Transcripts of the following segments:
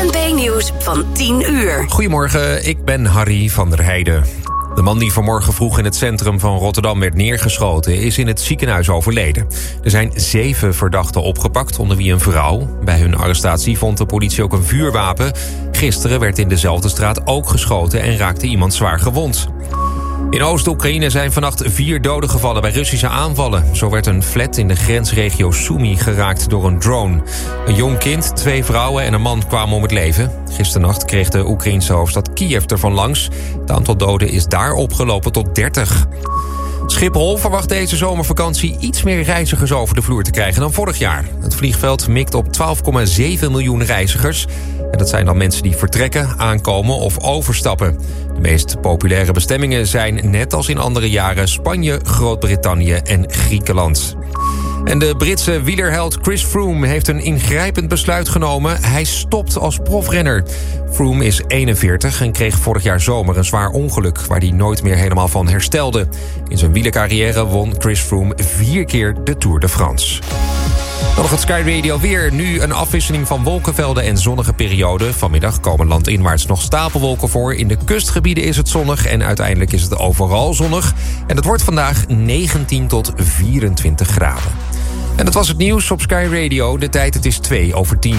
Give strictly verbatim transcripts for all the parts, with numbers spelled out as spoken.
N B-nieuws van tien uur. Goedemorgen, ik ben Harry van der Heijden. De man die vanmorgen vroeg in het centrum van Rotterdam werd neergeschoten is in het ziekenhuis overleden. Er zijn zeven verdachten opgepakt, onder wie een vrouw. Bij hun arrestatie vond de politie ook een vuurwapen. Gisteren werd in dezelfde straat ook geschoten en raakte iemand zwaar gewond. In Oost-Oekraïne zijn vannacht vier doden gevallen bij Russische aanvallen. Zo werd een flat in de grensregio Sumy geraakt door een drone. Een jong kind, twee vrouwen en een man kwamen om het leven. Gisternacht kreeg de Oekraïnse hoofdstad Kiev ervan langs. Het aantal doden is daar opgelopen tot dertig. Schiphol verwacht deze zomervakantie iets meer reizigers over de vloer te krijgen dan vorig jaar. Het vliegveld mikt op twaalf komma zeven miljoen reizigers. En dat zijn dan mensen die vertrekken, aankomen of overstappen. De meest populaire bestemmingen zijn, net als in andere jaren, Spanje, Groot-Brittannië en Griekenland. En de Britse wielerheld Chris Froome heeft een ingrijpend besluit genomen. Hij stopt als profrenner. Froome is eenenveertig en kreeg vorig jaar zomer een zwaar ongeluk waar hij nooit meer helemaal van herstelde. In zijn wielercarrière won Chris Froome vier keer de Tour de France. Dan nog het Sky Radio weer. Nu een afwisseling van wolkenvelden en zonnige perioden. Vanmiddag komen landinwaarts nog stapelwolken voor. In de kustgebieden is het zonnig en uiteindelijk is het overal zonnig. En het wordt vandaag negentien tot vierentwintig graden. En dat was het nieuws op Sky Radio. De tijd, het is twee over tien.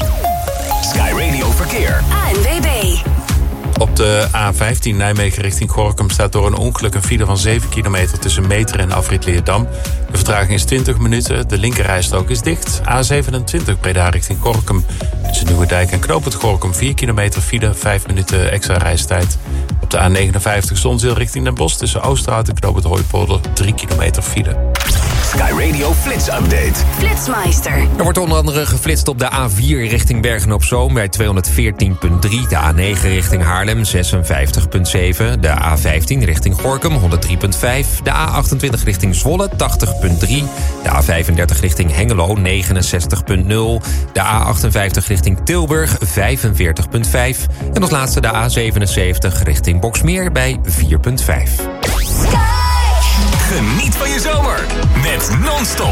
Sky Radio Verkeer. A N W B. Op de A vijftien Nijmegen richting Gorinchem staat door een ongeluk een file van zeven kilometer tussen Meteren en Afrit Leerdam. De vertraging is twintig minuten, de linkerrijstrook is dicht. A zevenentwintig Breda richting Gorinchem. Tussen Nieuwedijk en Knoopend Gorinchem vier kilometer file, vijf minuten extra reistijd. Op de A negenenvijftig Zonzeel richting Den Bosch tussen Oosterhout en Knoopend Hooipolder drie kilometer file. Sky Radio Flits Update. Flitsmeister. Er wordt onder andere geflitst op de A vier richting Bergen-op-Zoom bij tweehonderdveertien komma drie. De A negen richting Haarlem zesenvijftig komma zeven. De A vijftien richting Gorinchem honderdrie komma vijf. De A achtentwintig richting Zwolle tachtig komma drie. De A vijfendertig richting Hengelo negenenzestig komma nul. De A achtenvijftig richting Tilburg vijfenveertig komma vijf. En als laatste de A zevenenzeventig richting Boxmeer bij vier komma vijf. Geniet van je zomer met non-stop